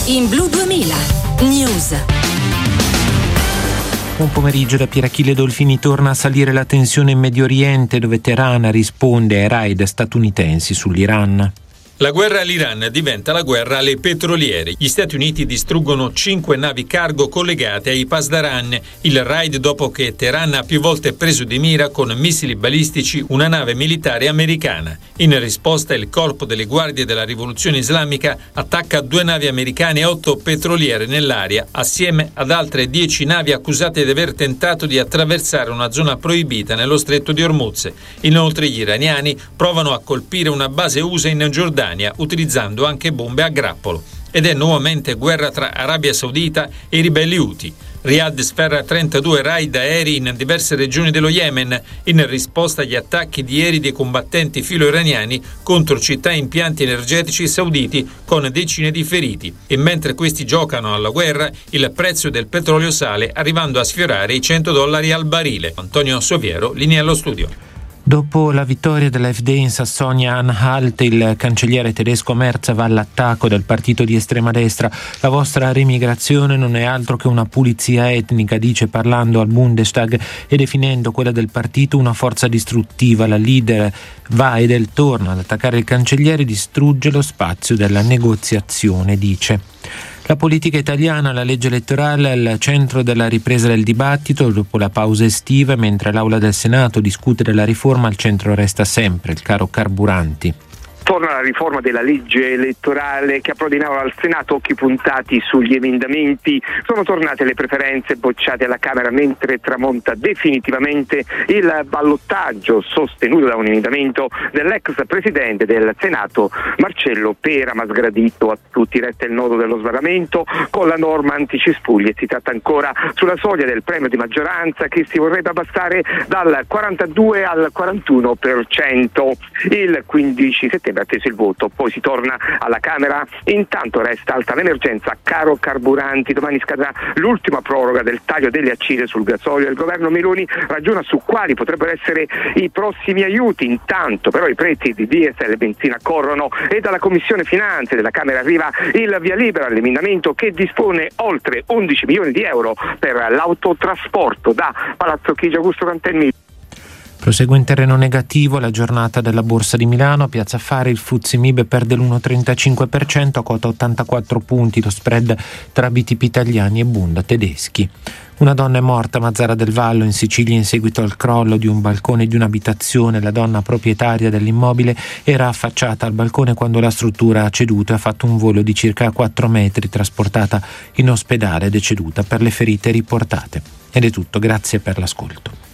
In Blu 2000 News. Buon pomeriggio da Pierachille Dolfini. Torna a salire la tensione in Medio Oriente, dove Teheran risponde ai raid statunitensi sull'Iran. La guerra all'Iran diventa la guerra alle petroliere. Gli Stati Uniti distruggono 5 navi cargo collegate ai Pasdaran. Il raid dopo che Teheran ha più volte preso di mira con missili balistici una nave militare americana. In risposta il corpo delle guardie della rivoluzione islamica attacca 2 navi americane e 8 petroliere nell'area, assieme ad altre 10 navi accusate di aver tentato di attraversare una zona proibita nello stretto di Hormuz. Inoltre gli iraniani provano a colpire una base USA in Giordania, utilizzando anche bombe a grappolo. Ed è nuovamente guerra tra Arabia Saudita e i ribelli Houthi. Riyadh sferra 32 raid aerei in diverse regioni dello Yemen in risposta agli attacchi di ieri dei combattenti filo-iraniani contro città e impianti energetici sauditi, con decine di feriti. E mentre questi giocano alla guerra, il prezzo del petrolio sale, arrivando a sfiorare i $100 al barile. Antonio Soviero, linea allo studio. Dopo la vittoria dell'AfD in Sassonia-Anhalt, il cancelliere tedesco Merz va all'attacco del partito di estrema destra. La vostra remigrazione non è altro che una pulizia etnica, dice parlando al Bundestag e definendo quella del partito una forza distruttiva. La leader va ed el torna ad attaccare il cancelliere, distrugge lo spazio della negoziazione, dice. La politica italiana, la legge elettorale al centro della ripresa del dibattito dopo la pausa estiva, mentre l'Aula del Senato discute della riforma, al centro resta sempre il caro carburanti. Torna la riforma della legge elettorale che approda in aula al Senato, occhi puntati sugli emendamenti. Sono tornate le preferenze bocciate alla Camera, mentre tramonta definitivamente il ballottaggio sostenuto da un emendamento dell'ex presidente del Senato Marcello Pera, ma sgradito a tutti. Resta il nodo dello sbarramento con la norma anticespugli e si tratta ancora sulla soglia del premio di maggioranza che si vorrebbe abbassare dal 42 al 41%. Il 15 settembre atteso il voto, poi si torna alla Camera. Intanto resta alta l'emergenza caro carburanti. Domani scadrà l'ultima proroga del taglio delle accise sul gasolio. Il governo Meloni ragiona su quali potrebbero essere i prossimi aiuti. Intanto però i prezzi di diesel e benzina corrono e dalla Commissione Finanze della Camera arriva il via libera all'emendamento che dispone oltre 11 milioni di euro per l'autotrasporto. Da Palazzo Chigi, Augusto Cantelmi. Prosegue in terreno negativo la giornata della Borsa di Milano. A Piazza Affari il FTSE MIB perde l'1,35% a quota 84 punti, lo spread tra BTP italiani e Bund tedeschi. Una donna è morta a Mazara del Vallo in Sicilia in seguito al crollo di un balcone di un'abitazione. La donna proprietaria dell'immobile era affacciata al balcone quando la struttura ha ceduto e ha fatto un volo di circa 4 metri, trasportata in ospedale, deceduta per le ferite riportate. Ed è tutto, grazie per l'ascolto.